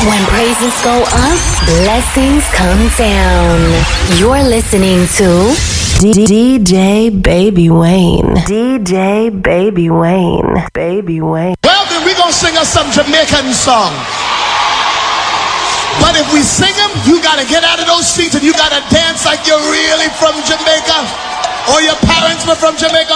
When praises go up, blessings come down. You're listening to DJ Baby Wayne. DJ Baby Wayne. Baby Wayne. Well, then we're going to sing us some Jamaican song. But if we sing them, you got to get out of those seats and you got to dance like you're really from Jamaica. Or your parents were from Jamaica.